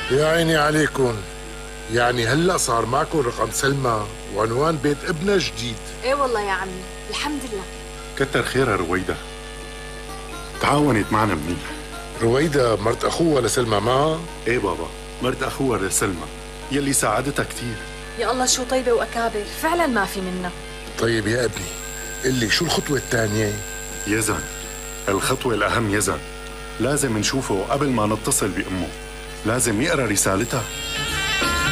يا عيني عليكم. يعني هلأ صار معكم رقم سلمى وعنوان بيت ابنها جديد؟ ايه والله يا عمي، الحمد لله. كتر خيرها رويدة، تعاونت معنا منيح. رويدة مرت أخوها لسلمى معها؟ ايه بابا، مرت أخوها لسلمى يلي ساعدتها كتير. يا الله شو طيبة وأكابر، فعلا ما في منها. طيب يا ابني، قل لي شو الخطوة الثانية؟ يزن، الخطوة الأهم يزن، لازم نشوفه قبل ما نتصل بأمه، لازم يقرأ رسالتها.